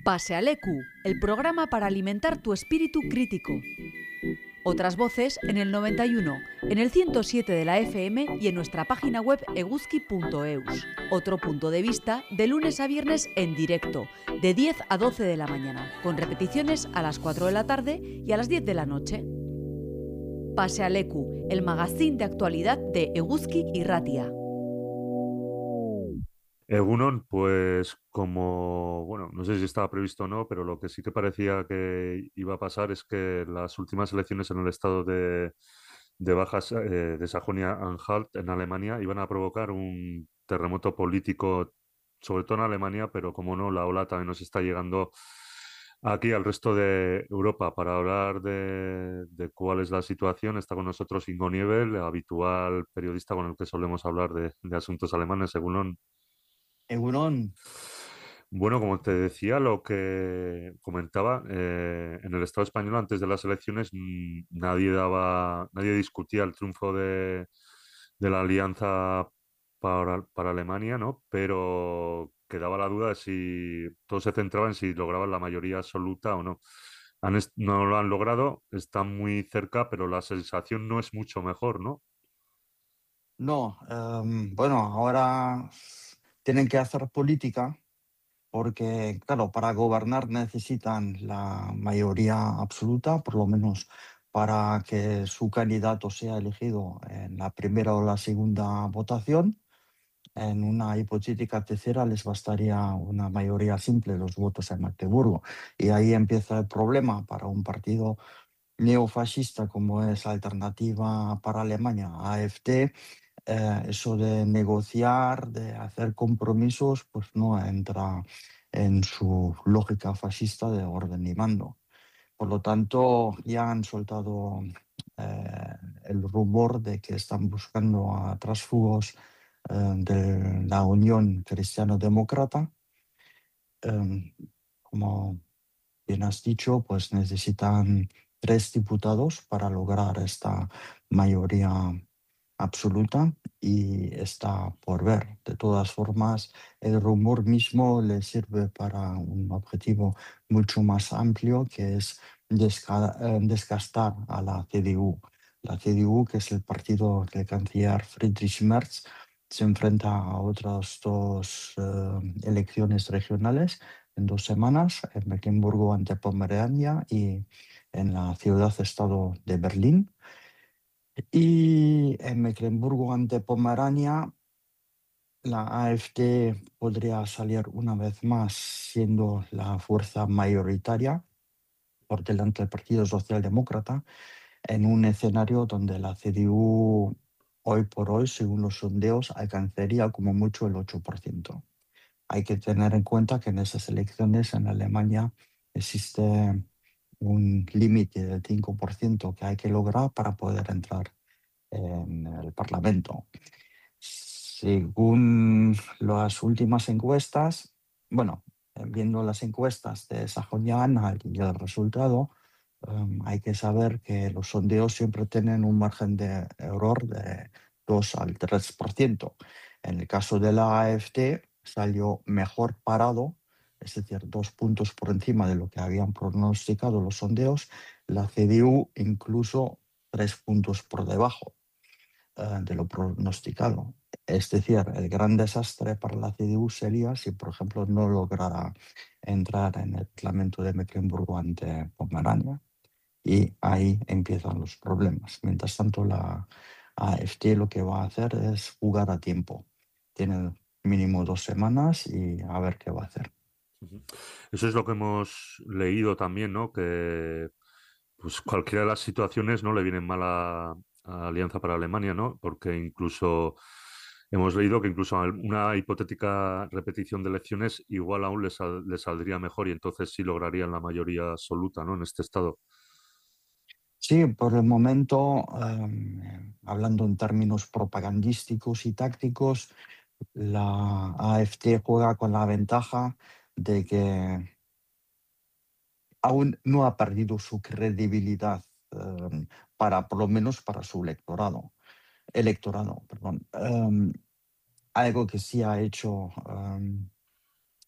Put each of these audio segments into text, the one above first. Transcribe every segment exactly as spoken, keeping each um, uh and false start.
Pase al E Q, el programa para alimentar tu espíritu crítico. Otras voces en el noventa y uno, en el ciento siete de la F M y en nuestra página web eguzki punto eus. Otro punto de vista de lunes a viernes en directo, de diez a doce de la mañana, con repeticiones a las cuatro de la tarde y a las diez de la noche. Pase al E Q, el magazín de actualidad de Eguzki y Ratia. Egunon, pues como, bueno, no sé si estaba previsto o no, pero lo que sí que parecía que iba a pasar es que las últimas elecciones en el estado de, de Baja, eh, de Sajonia-Anhalt, en Alemania, iban a provocar un terremoto político, sobre todo en Alemania, pero como no, la ola también nos está llegando aquí al resto de Europa. Para hablar de, de cuál es la situación, está con nosotros Ingo Niebel, habitual periodista con el que solemos hablar de, de asuntos alemanes. Egunon. Egunon. Bueno, como te decía, lo que comentaba, eh, en el Estado español antes de las elecciones mm, nadie daba, nadie discutía el triunfo de, de la alianza para, para Alemania, ¿no? Pero quedaba la duda de si todo se centraba en si lograban la mayoría absoluta o no. Han est- no lo han logrado, están muy cerca, pero la sensación no es mucho mejor, ¿no? No, em, bueno, ahora tienen que hacer política porque, claro, para gobernar necesitan la mayoría absoluta, por lo menos para que su candidato sea elegido en la primera o la segunda votación. En una hipotética tercera les bastaría una mayoría simple, los votos en Magdeburgo. Y ahí empieza el problema para un partido neofascista como es Alternativa para Alemania, A F D. Eh, eso de negociar, de hacer compromisos, pues no entra en su lógica fascista de orden y mando. Por lo tanto, ya han soltado eh, el rumor de que están buscando a trasfugos eh, de la Unión Cristiano-Demócrata. Eh, como bien has dicho, pues necesitan tres diputados para lograr esta mayoría absoluta y está por ver. De todas formas, el rumor mismo le sirve para un objetivo mucho más amplio, que es desca- eh, desgastar a la C D U. La C D U, que es el partido del canciller Friedrich Merz, se enfrenta a otras dos eh, elecciones regionales en dos semanas, en Mecklemburgo ante Pomerania y en la ciudad-estado de Berlín. Y en Mecklemburgo ante Pomerania, la A F D podría salir una vez más siendo la fuerza mayoritaria por delante del Partido Socialdemócrata, en un escenario donde la C D U hoy por hoy, según los sondeos, alcanzaría como mucho el ocho por ciento. Hay que tener en cuenta que en esas elecciones en Alemania existe un límite del cinco por ciento que hay que lograr para poder entrar en el Parlamento. Según las últimas encuestas, bueno, viendo las encuestas de Sajonia-Anhalt y el resultado, um, hay que saber que los sondeos siempre tienen un margen de error de dos al tres por ciento. En el caso de la A F D salió mejor parado, es decir, dos puntos por encima de lo que habían pronosticado los sondeos, la C D U incluso tres puntos por debajo eh, de lo pronosticado. Es decir, el gran desastre para la C D U sería si, por ejemplo, no lograra entrar en el Parlamento de Mecklemburgo ante Pomerania. Y ahí empiezan los problemas. Mientras tanto, la A F D lo que va a hacer es jugar a tiempo. Tiene mínimo dos semanas y a ver qué va a hacer. Ujú. Eso es lo que hemos leído también, ¿no? Que pues cualquiera de las situaciones no le vienen mal a, a Alianza para Alemania, ¿no? Porque incluso hemos leído que incluso una hipotética repetición de elecciones igual aún le, sal- le saldría mejor y entonces sí lograrían la mayoría absoluta, ¿no? En este estado. Sí, por el momento, eh, hablando en términos propagandísticos y tácticos, la A F D juega con la ventaja de que aún no ha perdido su credibilidad, eh, para, por lo menos para su electorado. electorado perdón. Um, algo que sí ha hecho um,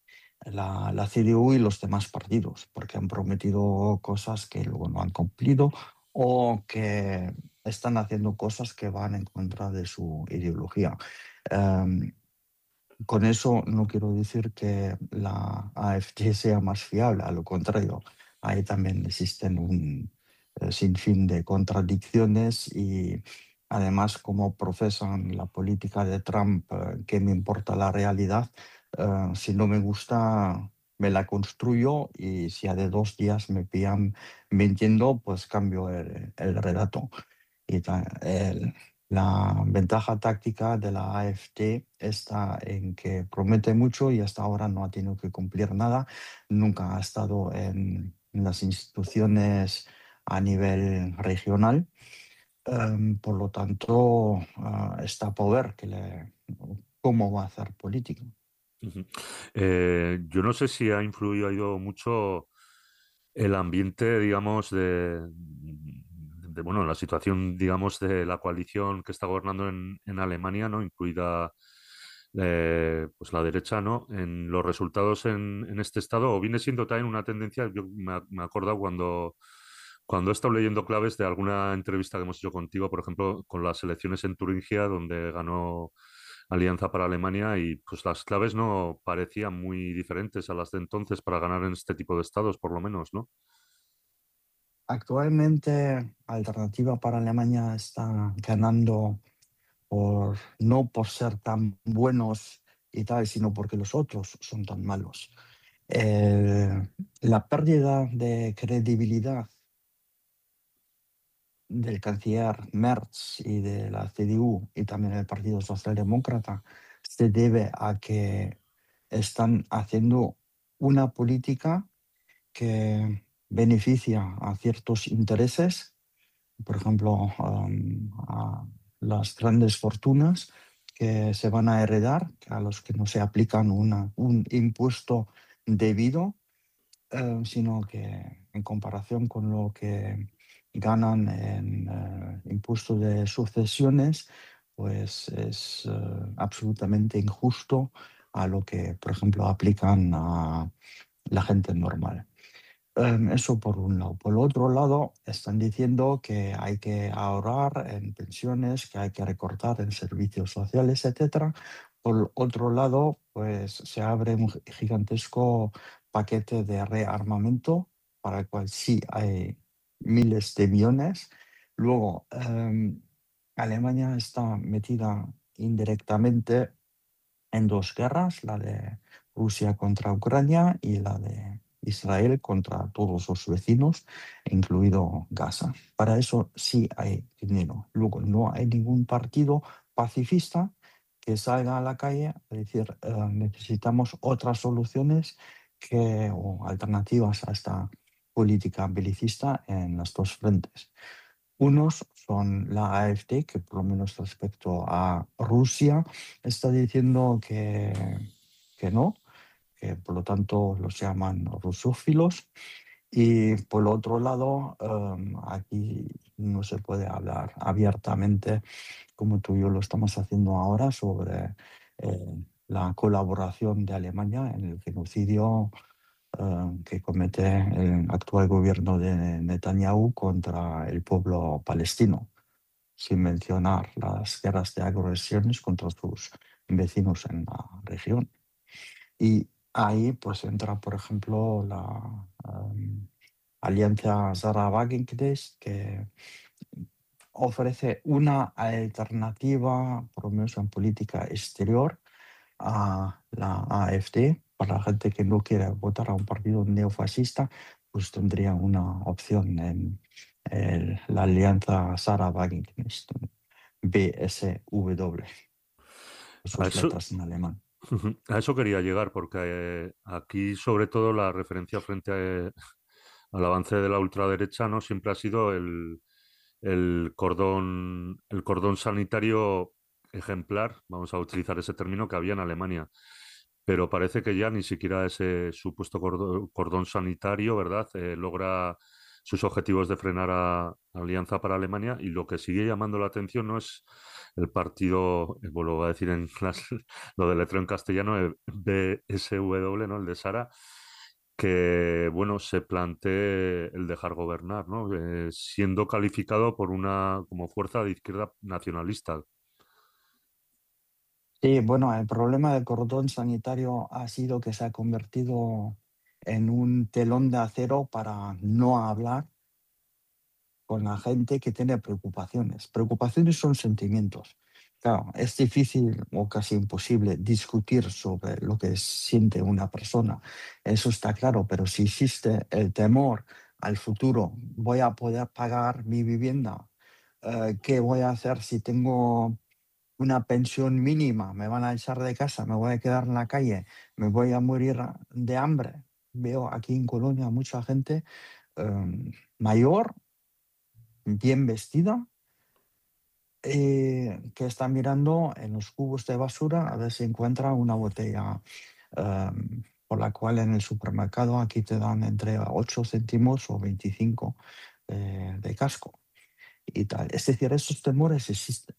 la, la C D U y los demás partidos, porque han prometido cosas que luego no han cumplido o que están haciendo cosas que van en contra de su ideología. Em, con eso no quiero decir que la AfD sea más fiable, a lo contrario, ahí también existen un eh, sinfín de contradicciones y además como profesan la política de Trump, eh, que me importa la realidad, eh, si no me gusta me la construyo y si a de dos días me pillan mintiendo, pues cambio el, el relato. Y ta- el- la ventaja táctica de la AfD está en que promete mucho y hasta ahora no ha tenido que cumplir nada. Nunca ha estado en las instituciones a nivel regional. Em, por lo tanto, ah, está por ver que le- cómo va a hacer política. Ujú. Eh, yo no sé si ha influido mucho el ambiente, digamos, de, de, bueno, la situación, digamos, de la coalición que está gobernando en, en Alemania, ¿no? Incluida eh, pues la derecha, ¿no? En los resultados en, en este estado, o viene siendo también una tendencia, yo me, me he acordado cuando, cuando he estado leyendo claves de alguna entrevista que hemos hecho contigo, por ejemplo, con las elecciones en Turingia, donde ganó Alianza para Alemania y pues las claves no parecían muy diferentes a las de entonces para ganar en este tipo de estados, por lo menos, ¿no? Actualmente, Alternativa para Alemania está ganando por, no por ser tan buenos y tal, sino porque los otros son tan malos. Eh, la pérdida de credibilidad del canciller Merz y de la C D U y también el Partido Socialdemócrata se debe a que están haciendo una política que beneficia a ciertos intereses, por ejemplo, um, a las grandes fortunas que se van a heredar, a los que no se aplican una, un impuesto debido, eh, sino que en comparación con lo que ganan en eh, impuesto de sucesiones, pues es eh, absolutamente injusto a lo que, por ejemplo, aplican a la gente normal. Em, Eso por un lado. Por otro lado, están diciendo que hay que ahorrar en pensiones, que hay que recortar en servicios sociales, etcétera. Por otro lado, pues se abre un gigantesco paquete de rearmamento para el cual sí hay miles de millones. Luego, em, Alemania está metida indirectamente en dos guerras, la de Rusia contra Ucrania y la de Israel contra todos los vecinos, incluido Gaza. Para eso sí hay dinero. Luego, no hay ningún partido pacifista que salga a la calle a decir eh, necesitamos otras soluciones que, o alternativas a esta política belicista en las dos frentes. Unos son la AfD, que por lo menos respecto a Rusia está diciendo que, que no, que por lo tanto los llaman rusófilos. Y por el otro lado, em, aquí no se puede hablar abiertamente, como tú y yo lo estamos haciendo ahora, sobre eh, la colaboración de Alemania en el genocidio eh, que comete el actual gobierno de Netanyahu contra el pueblo palestino, sin mencionar las guerras de agresiones contra sus vecinos en la región. Y ahí pues entra, por ejemplo, la um, Alianza Zara Wagenknecht, que ofrece una alternativa, por lo menos en política exterior, a la AfD. Para la gente que no quiere votar a un partido neofascista, pues tendría una opción en el- la Alianza Zara Wagenknecht, B S W, A sus eso, letras en alemán. ujú, a eso quería llegar, porque eh, aquí, sobre todo, la referencia frente a- al avance de la ultraderecha, ¿no? Siempre ha sido el, el cordón, el cordón sanitario ejemplar, vamos a utilizar ese término, que había en Alemania. Pero parece que ya ni siquiera ese supuesto cordo- cordón sanitario, ¿verdad?, Eh, logra sus objetivos de frenar a, a Alianza para Alemania. Y lo que sigue llamando la atención no es el partido, eh, vuelvo a decir en clase, lo del letrero en castellano, el B S W, ¿no? El de Sara, que, bueno, se plantee el dejar gobernar, ¿no? Eh, siendo calificado por una como fuerza de izquierda nacionalista. Sí, bueno, el problema del cordón sanitario ha sido que se ha convertido en un telón de acero para no hablar con la gente que tiene preocupaciones. Preocupaciones son sentimientos. Claro, es difícil o casi imposible discutir sobre lo que siente una persona. Eso está claro, pero si existe el temor al futuro, voy a poder pagar mi vivienda, eh, ¿qué voy a hacer si tengo una pensión mínima? ¿Me van a echar de casa? ¿Me voy a quedar en la calle? ¿Me voy a morir de hambre? Veo aquí en Colonia mucha gente eh, mayor, bien vestida, eh, que está mirando en los cubos de basura a ver si encuentra una botella, eh, por la cual en el supermercado aquí te dan entre ocho céntimos o veinticinco eh, de casco y tal. Es decir, esos temores existen.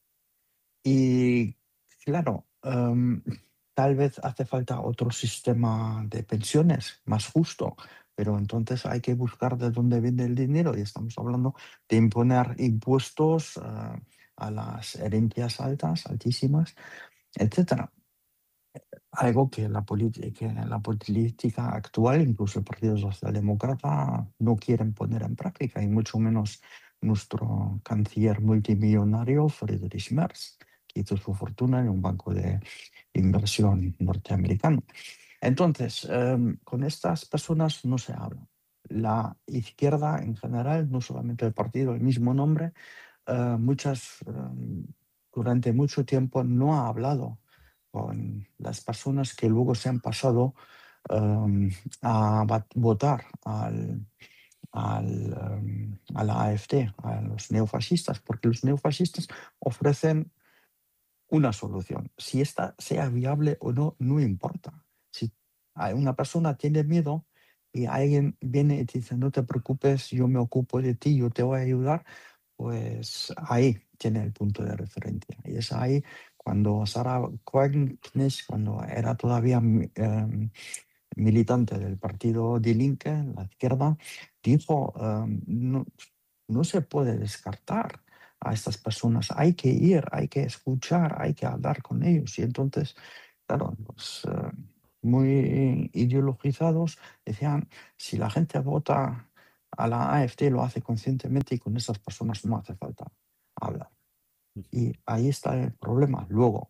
Y claro, em, tal vez hace falta otro sistema de pensiones más justo, pero entonces hay que buscar de dónde viene el dinero y estamos hablando de imponer impuestos eh, a las herencias altas, altísimas, etcétera. Algo que la, politi- que la política actual, incluso el Partido Socialdemócrata, no quieren poner en práctica, y mucho menos nuestro canciller multimillonario Friedrich Merz, que hizo su fortuna en un banco de inversión norteamericano. Entonces, em, con estas personas no se habla. La izquierda en general, no solamente el partido, el mismo nombre, eh, muchas, em, durante mucho tiempo no ha hablado con las personas que luego se han pasado em, a va- votar al, al, em, a la A F D, a los neofascistas, porque los neofascistas ofrecen una solución. Si esta sea viable o no, no importa. Si hay una persona tiene miedo y alguien viene y te dice, no te preocupes, yo me ocupo de ti, yo te voy a ayudar, pues ahí tiene el punto de referencia. Y es ahí cuando Sarah Wagenknecht, cuando era todavía eh, militante del partido Die Linke, la izquierda, dijo, eh, no, no se puede descartar a estas personas, hay que ir, hay que escuchar, hay que hablar con ellos. Y entonces, claro, los eh, muy ideologizados decían, si la gente vota a la A F D, lo hace conscientemente y con esas personas no hace falta hablar. Y ahí está el problema. Luego,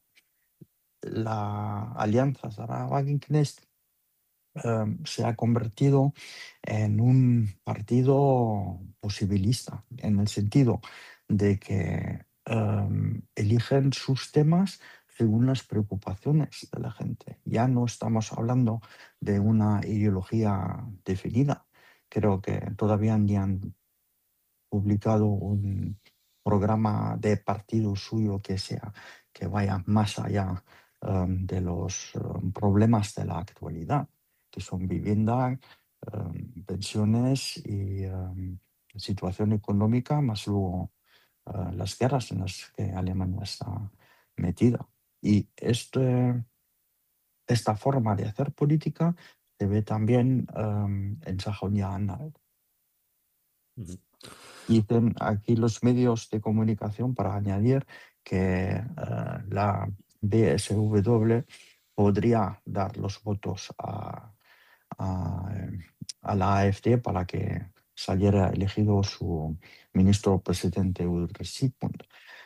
la alianza Sarah Wagenknecht eh, se ha convertido en un partido posibilista, en el sentido de que eh, eligen sus temas según las preocupaciones de la gente. Ya no estamos hablando de una ideología definida. Creo que todavía ni han publicado un programa de partido suyo que sea, que vaya más allá um, de los um, problemas de la actualidad, que son vivienda, um, pensiones y um, situación económica, más luego uh, las guerras en las que Alemania está metida. Y este, esta forma de hacer política se ve también um, en Sajonia-Anhalt. Ujú. Dicen aquí los medios de comunicación, para añadir, que eh, la B S W podría dar los votos a, a, eh, a la A F D para que saliera elegido su ministro presidente Ulrich Sigmund.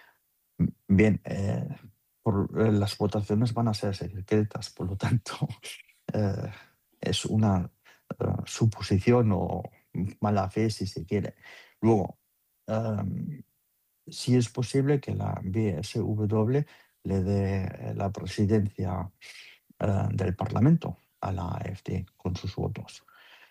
Bien, eh, por, eh, las votaciones van a ser secretas, por lo tanto, eh, es una eh, suposición o mala fe, si se quiere. Luego, em, sí es posible que la B S W le dé eh, la presidencia eh, del Parlamento a la A F D con sus votos.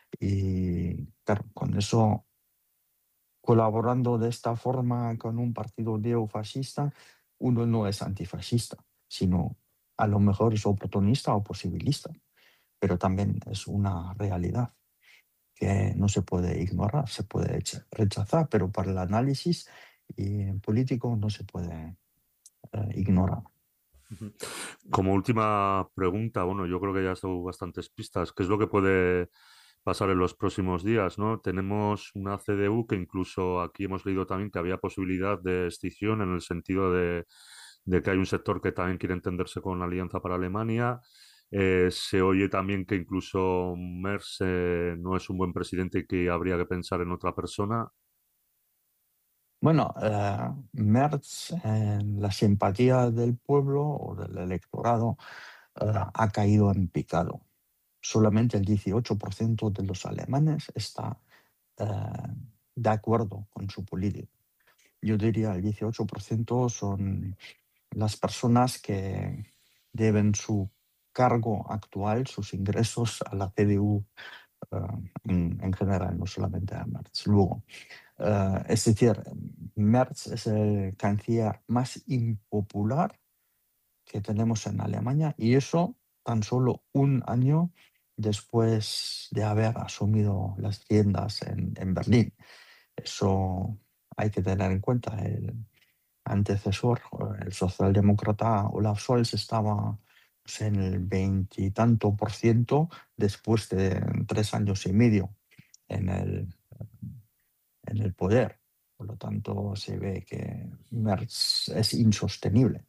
Y claro, con eso, colaborando de esta forma con un partido neofascista, uno no es antifascista, sino a lo mejor es oportunista o posibilista, pero también es una realidad que no se puede ignorar, se puede echa- rechazar, pero para el análisis y político no se puede eh, ignorar. Como última pregunta, bueno, yo creo que ya has dado bastantes pistas. ¿Qué es lo que puede pasar en los próximos días, ¿no? Tenemos una C D U que incluso aquí hemos leído también que había posibilidad de escisión en el sentido de, de que hay un sector que también quiere entenderse con la Alianza para Alemania. Eh, se oye también que incluso Merz eh, no es un buen presidente y que habría que pensar en otra persona. Bueno, eh, Merz, en la simpatía del pueblo o del electorado, eh, ha caído en picado. Solamente el dieciocho por ciento de los alemanes está eh, de acuerdo con su política. Yo diría el dieciocho por ciento son las personas que deben su cargo actual, sus ingresos a la C D U eh, en, en general, no solamente a Merz. Luego, eh, es decir, Merz es el canciller más impopular que tenemos en Alemania y eso tan solo un año después de haber asumido las riendas en, en Berlín. Eso hay que tener en cuenta. El antecesor, el socialdemócrata Olaf Scholz, estaba pues, en el veintitanto por ciento después de tres años y medio en el, en el poder. Por lo tanto, se ve que Merz es insostenible.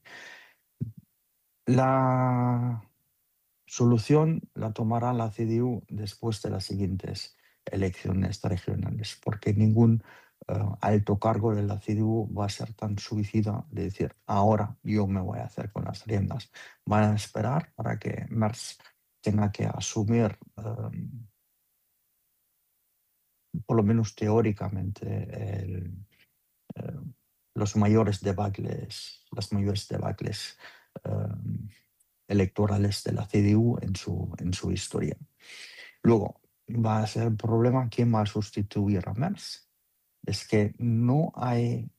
La solución la tomará la C D U después de las siguientes elecciones regionales, porque ningún eh, alto cargo de la C D U va a ser tan suicida de decir, ahora yo me voy a hacer con las riendas. Van a esperar para que Merz tenga que asumir, eh, por lo menos teóricamente, el, eh, los mayores debacles, las mayores debacles eh, electorales de la C D U en su, en su historia. Luego, va a ser el problema quién va a sustituir a Merz. Es que no hay,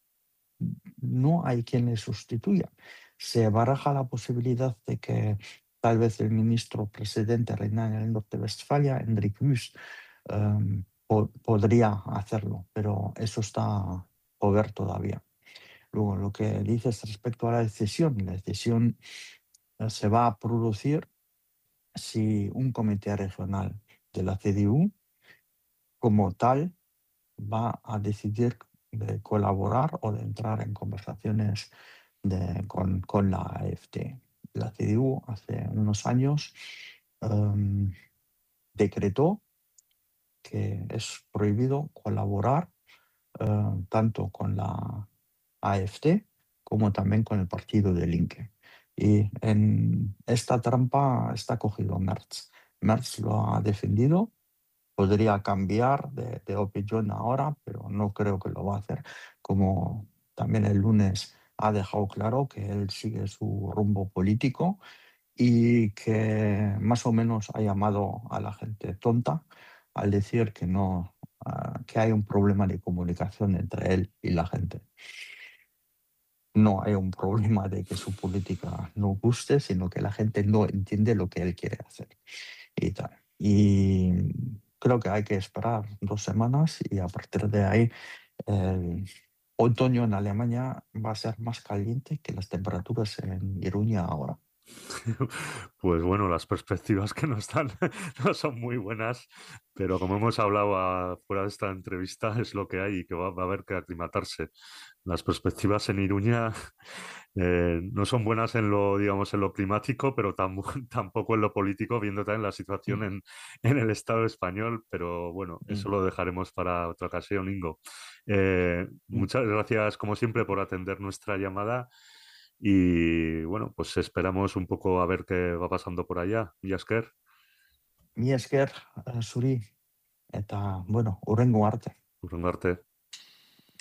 no hay quien le sustituya. Se baraja la posibilidad de que tal vez el ministro presidente reina en el norte de Westfalia, Hendrik Wüst, um, po podría hacerlo, pero eso está por ver todavía. Luego, lo que dices respecto a la decisión, la decisión eh, se va a producir si un comité regional de la C D U como tal va a decidir de colaborar o de entrar en conversaciones de, con, con la A F D. La C D U hace unos años um, decretó que es prohibido colaborar uh, tanto con la A F D como también con el partido de Linke. Y en esta trampa está cogido Merz. Merz lo ha defendido. Podría cambiar de, de opinión ahora, pero no creo que lo va a hacer. Como también el lunes ha dejado claro que él sigue su rumbo político y que más o menos ha llamado a la gente tonta al decir que no, uh, que hay un problema de comunicación entre él y la gente. No hay un problema de que su política no guste, sino que la gente no entiende lo que él quiere hacer y tal. Y creo que hay que esperar dos semanas y a partir de ahí el otoño en Alemania va a ser más caliente que las temperaturas en Iruña ahora. Pues bueno, las perspectivas que nos dan no son muy buenas, pero como hemos hablado a, fuera de esta entrevista, es lo que hay y que va, va a haber que aclimatarse. Las perspectivas en Iruña eh, no son buenas en lo, digamos, en lo climático, pero tam tampoco en lo político, viendo también la situación en, en el Estado español, pero bueno, eso lo dejaremos para otra ocasión, Ingo. Eh, muchas gracias, como siempre, por atender nuestra llamada. Y bueno, pues esperamos un poco a ver qué va pasando por allá. Jasker. Mi esker, zuri, eta, bueno, hurrengo arte. Urrengarte.